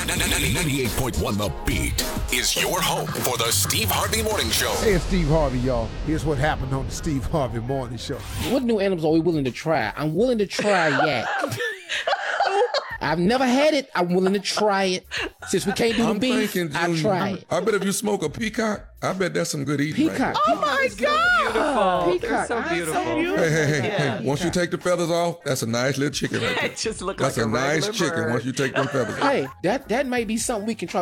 98.1 The Beat is your home for the Steve Harvey Morning Show. Hey, it's Steve Harvey, y'all. Here's what happened on the Steve Harvey Morning Show. What new animals are we willing to try? I'm willing to try yak. I've never had it. I'm willing to try it. Since we can't do the beef, I'll try it. I bet if you smoke a peacock, I bet that's some good eating. Peacock. Right Oh my God. Beautiful. They're so beautiful. Hey. Once you take the feathers off, that's a nice little chicken right there. It just look That's like a nice regular chicken bird. once you take them feathers off. Hey, that may be something we can try.